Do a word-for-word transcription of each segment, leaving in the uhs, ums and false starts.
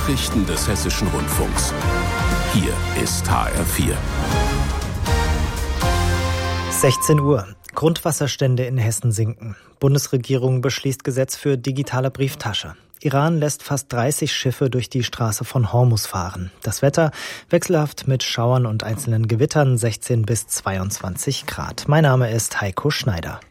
Nachrichten des Hessischen Rundfunks. Hier ist H R vier. sechzehn Uhr. Grundwasserstände in Hessen sinken. Bundesregierung beschließt Gesetz für digitale Brieftasche. Iran lässt fast dreißig Schiffe durch die Straße von Hormuz fahren. Das Wetter wechselhaft mit Schauern und einzelnen Gewittern, sechzehn bis zweiundzwanzig Grad. Mein Name ist Heiko Schneider.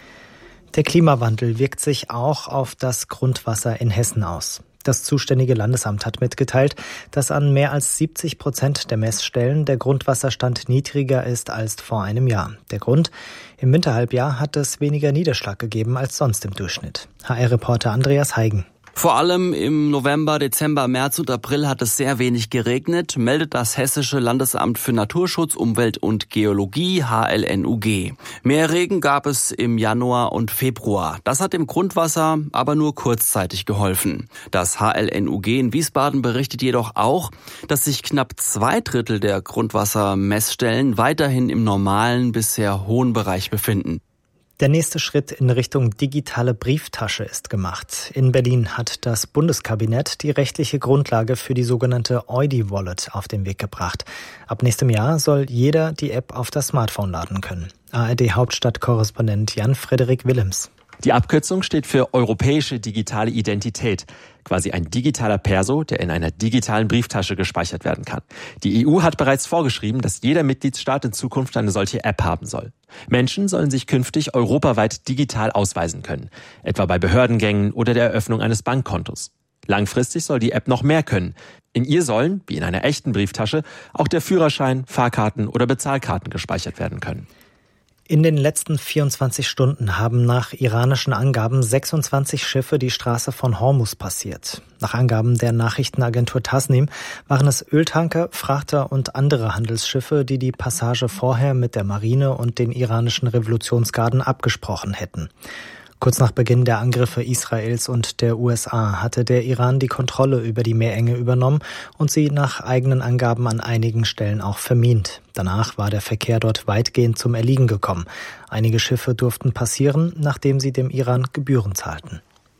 Der Klimawandel wirkt sich auch auf das Grundwasser in Hessen aus. Das zuständige Landesamt hat mitgeteilt, dass an mehr als siebzig Prozent der Messstellen der Grundwasserstand niedriger ist als vor einem Jahr. Der Grund? Im Winterhalbjahr hat es weniger Niederschlag gegeben als sonst im Durchschnitt. H R-Reporter Andreas Heigen. Vor allem im November, Dezember, März und April hat es sehr wenig geregnet, meldet das Hessische Landesamt für Naturschutz, Umwelt und Geologie, H L N U G. Mehr Regen gab es im Januar und Februar. Das hat dem Grundwasser aber nur kurzzeitig geholfen. Das H L N U G in Wiesbaden berichtet jedoch auch, dass sich knapp zwei Drittel der Grundwassermessstellen weiterhin im normalen bis sehr hohen Bereich befinden. Der nächste Schritt in Richtung digitale Brieftasche ist gemacht. In Berlin hat das Bundeskabinett die rechtliche Grundlage für die sogenannte Eudi-Wallet auf den Weg gebracht. Ab nächstem Jahr soll jeder die App auf das Smartphone laden können. A R D-Hauptstadtkorrespondent Jan-Frederik Willems. Die Abkürzung steht für Europäische Digitale Identität, quasi ein digitaler Perso, der in einer digitalen Brieftasche gespeichert werden kann. Die E U hat bereits vorgeschrieben, dass jeder Mitgliedstaat in Zukunft eine solche App haben soll. Menschen sollen sich künftig europaweit digital ausweisen können, etwa bei Behördengängen oder der Eröffnung eines Bankkontos. Langfristig soll die App noch mehr können. In ihr sollen, wie in einer echten Brieftasche, auch der Führerschein, Fahrkarten oder Bezahlkarten gespeichert werden können. In den letzten vierundzwanzig Stunden haben nach iranischen Angaben sechsundzwanzig Schiffe die Straße von Hormuz passiert. Nach Angaben der Nachrichtenagentur Tasnim waren es Öltanker, Frachter und andere Handelsschiffe, die die Passage vorher mit der Marine und den iranischen Revolutionsgarden abgesprochen hätten. Kurz nach Beginn der Angriffe Israels und der U S A hatte der Iran die Kontrolle über die Meerenge übernommen und sie nach eigenen Angaben an einigen Stellen auch vermint. Danach war der Verkehr dort weitgehend zum Erliegen gekommen. Einige Schiffe durften passieren, nachdem sie dem Iran Gebühren zahlten.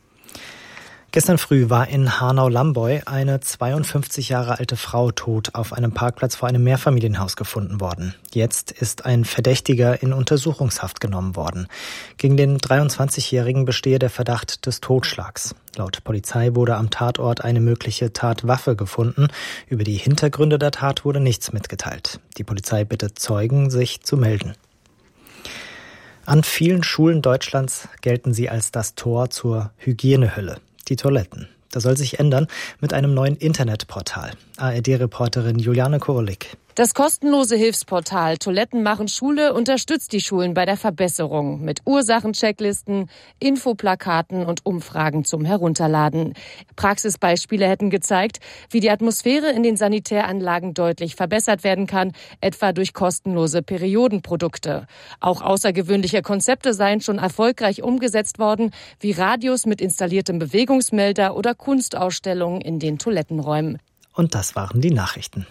Gestern früh war in Hanau-Lamboy eine zweiundfünfzig Jahre alte Frau tot auf einem Parkplatz vor einem Mehrfamilienhaus gefunden worden. Jetzt ist ein Verdächtiger in Untersuchungshaft genommen worden. Gegen den dreiundzwanzigjährigen bestehe der Verdacht des Totschlags. Laut Polizei wurde am Tatort eine mögliche Tatwaffe gefunden. Über die Hintergründe der Tat wurde nichts mitgeteilt. Die Polizei bittet Zeugen, sich zu melden. An vielen Schulen Deutschlands gelten sie als das Tor zur Hygienehölle. Die Toiletten. Das soll sich ändern mit einem neuen Internetportal. A R D-Reporterin Juliane Korolik. Das kostenlose Hilfsportal Toiletten machen Schule unterstützt die Schulen bei der Verbesserung mit Ursachenchecklisten, Infoplakaten und Umfragen zum Herunterladen. Praxisbeispiele hätten gezeigt, wie die Atmosphäre in den Sanitäranlagen deutlich verbessert werden kann, etwa durch kostenlose Periodenprodukte. Auch außergewöhnliche Konzepte seien schon erfolgreich umgesetzt worden, wie Radios mit installiertem Bewegungsmelder oder Kunstausstellungen in den Toilettenräumen. Und das waren die Nachrichten.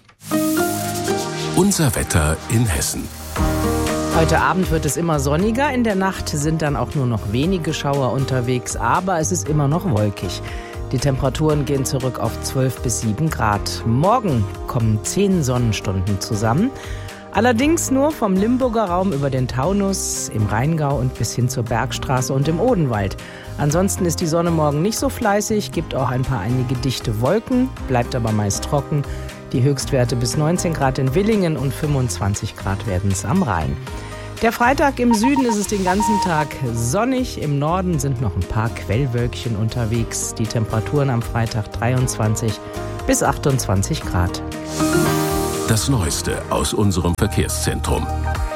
Unser Wetter in Hessen. Heute Abend wird es immer sonniger, in der Nacht sind dann auch nur noch wenige Schauer unterwegs, aber es ist immer noch wolkig. Die Temperaturen gehen zurück auf zwölf bis sieben Grad. Morgen kommen zehn Sonnenstunden zusammen, allerdings nur vom Limburger Raum über den Taunus, im Rheingau und bis hin zur Bergstraße und im Odenwald. Ansonsten ist die Sonne morgen nicht so fleißig, gibt auch ein paar einige dichte Wolken, bleibt aber meist trocken. Die Höchstwerte bis neunzehn Grad in Willingen und fünfundzwanzig Grad werden es am Rhein. Der Freitag im Süden ist es den ganzen Tag sonnig, im Norden sind noch ein paar Quellwölkchen unterwegs. Die Temperaturen am Freitag dreiundzwanzig bis achtundzwanzig Grad. Das Neueste aus unserem Verkehrszentrum.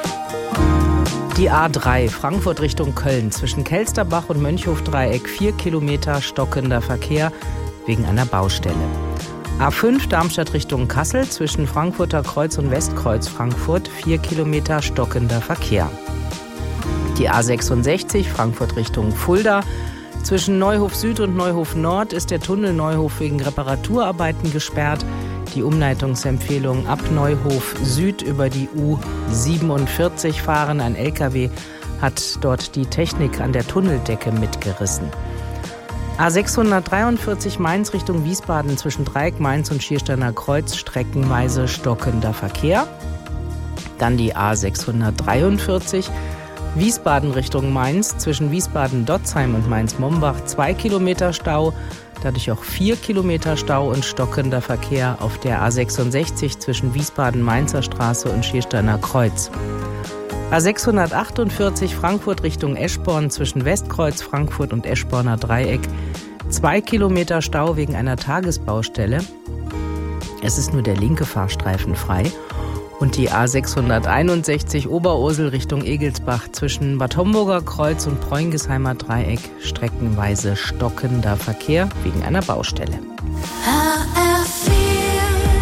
Die A drei Frankfurt Richtung Köln zwischen Kelsterbach und Mönchhofdreieck vier Kilometer stockender Verkehr wegen einer Baustelle. A fünf Darmstadt Richtung Kassel zwischen Frankfurter Kreuz und Westkreuz Frankfurt vier Kilometer stockender Verkehr. Die A sechsundsechzig Frankfurt Richtung Fulda zwischen Neuhof Süd und Neuhof Nord ist der Tunnel Neuhof wegen Reparaturarbeiten gesperrt. Die Umleitungsempfehlung ab Neuhof Süd über die U siebenundvierzig fahren. Ein L K W hat dort die Technik an der Tunneldecke mitgerissen. A sechshundertdreiundvierzig Mainz Richtung Wiesbaden zwischen Dreieck, Mainz und Schiersteiner Kreuz streckenweise stockender Verkehr. Dann die A sechshundertdreiundvierzig Wiesbaden Richtung Mainz zwischen Wiesbaden-Dotzheim und Mainz-Mombach zwei Kilometer Stau. Dadurch auch vier Kilometer Stau und stockender Verkehr auf der A sechsundsechzig zwischen Wiesbaden-Mainzer Straße und Schiersteiner Kreuz. A sechshundertachtundvierzig Frankfurt Richtung Eschborn zwischen Westkreuz, Frankfurt und Eschborner Dreieck. Zwei Kilometer Stau wegen einer Tagesbaustelle. Es ist nur der linke Fahrstreifen frei. Und die A sechshunderteinundsechzig Oberursel Richtung Egelsbach zwischen Bad Homburger Kreuz und Preungesheimer Dreieck streckenweise stockender Verkehr wegen einer Baustelle. H R vier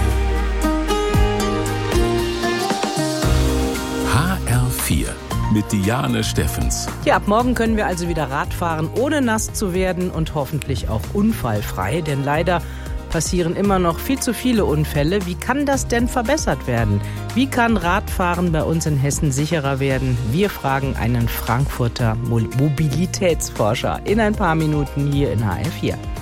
H R vier mit Diane Steffens. Ja, ab morgen können wir also wieder Rad fahren, ohne nass zu werden und hoffentlich auch unfallfrei, denn leider passieren immer noch viel zu viele Unfälle. Wie kann das denn verbessert werden? Wie kann Radfahren bei uns in Hessen sicherer werden? Wir fragen einen Frankfurter Mobilitätsforscher in ein paar Minuten hier in H R vier.